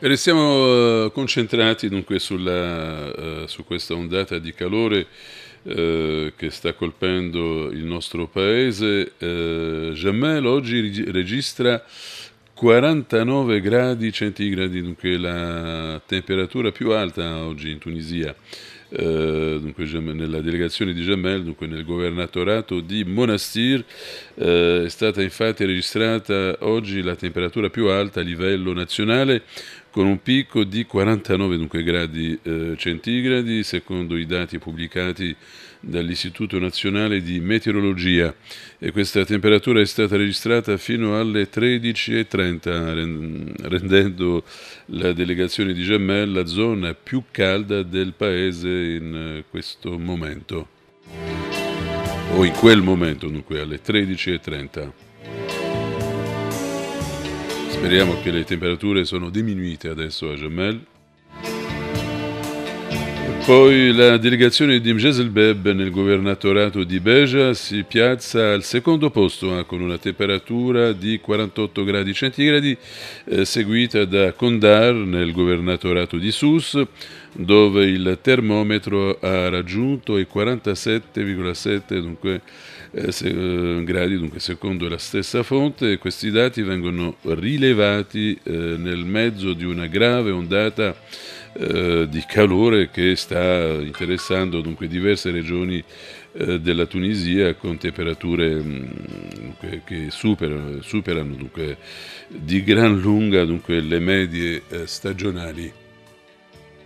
E restiamo concentrati dunque su questa ondata di calore che sta colpendo il nostro paese. Jamel oggi registra 49 gradi centigradi, dunque la temperatura più alta oggi in Tunisia. Dunque nella delegazione di Jamel, dunque nel governatorato di Monastir, è stata infatti registrata oggi la temperatura più alta a livello nazionale, con un picco di 49 dunque, gradi centigradi, secondo i dati pubblicati dall'Istituto Nazionale di Meteorologia, e questa temperatura è stata registrata fino alle 13:30, rendendo la delegazione di Jamel la zona più calda del paese in questo momento, o in quel momento, dunque alle 13:30. Speriamo che le temperature sono diminuite adesso a Jamel. Poi la delegazione di Mjeselbeb nel governatorato di Beja si piazza al secondo posto con una temperatura di 48 gradi centigradi, seguita da Kondar nel governatorato di Sus, dove il termometro ha raggiunto i 47,7 gradi, dunque secondo la stessa fonte. Questi dati vengono rilevati nel mezzo di una grave ondata di calore che sta interessando dunque diverse regioni della Tunisia, con temperature che superano dunque di gran lunga dunque le medie stagionali.